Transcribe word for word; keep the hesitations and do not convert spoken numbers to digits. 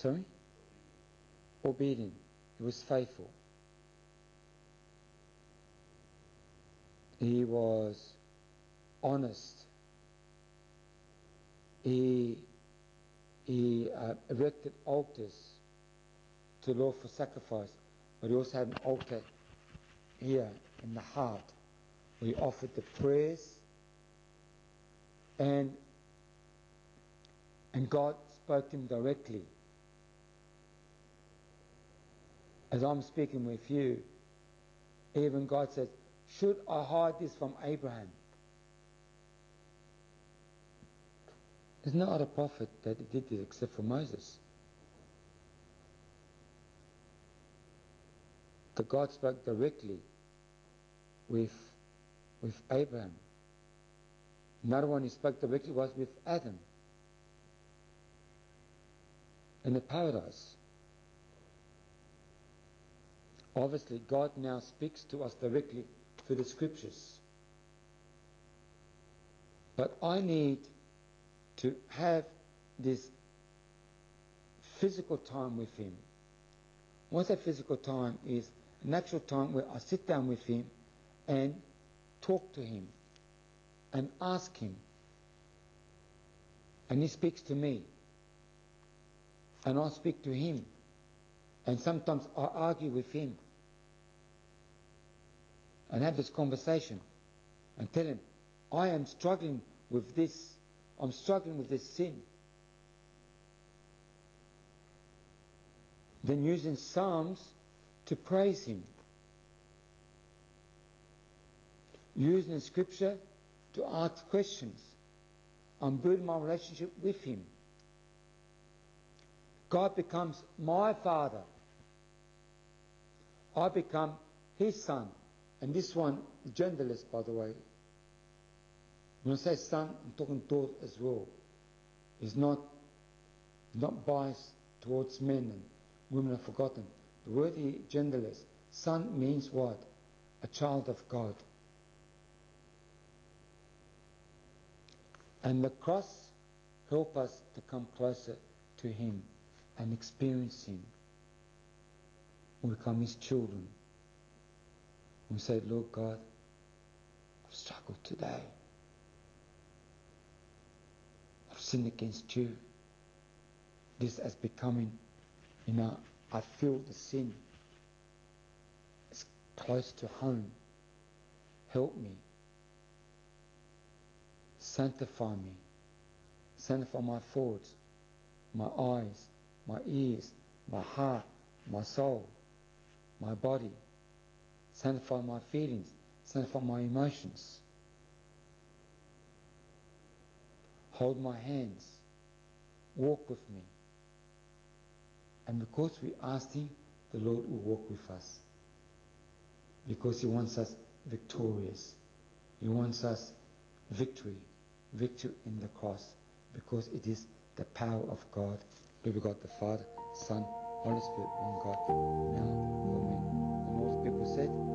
Sorry? Obedient. He was faithful. He was honest. He, he uh, erected altars to the Lord for sacrifice, but he also had an altar here in the heart where he offered the prayers, and and God spoke to him directly. As I'm speaking with you, even God says, should I hide this from Abraham? There's no other prophet that did this except for Moses. The God spoke directly with, with Abraham. Another one he spoke directly was with Adam in the paradise. Obviously, God now speaks to us directly through the scriptures. But I need to have this physical time with him. What's that physical time? Is a natural time where I sit down with him and talk to him and ask him. And he speaks to me. And I speak to him. And sometimes I argue with him and have this conversation and tell him, I am struggling with this. I'm struggling with this sin. Then using Psalms to praise him. Using Scripture to ask questions. I'm building my relationship with him. God becomes my father. I become his son. And this one, genderless, by the way. When I say son, I'm talking daughter as well. It's not, not biased towards men and women are forgotten. The word here, genderless. Son means what? A child of God. And the cross helps us to come closer to him and experience him. We become his children. We say, Lord God, I've struggled today. I've sinned against you. This is becoming, you know, I feel the sin. It's close to home. Help me. Sanctify me. Sanctify my thoughts, my eyes, my ears, my heart, my soul, my body. Sanctify my feelings. Sanctify my emotions. Hold my hands. Walk with me. And because we asked him, the Lord will walk with us. Because he wants us victorious. He wants us victory. Victory in the cross. Because it is the power of God. We got the Father, Son, Holy Spirit, one God, now, amen. And all the people said,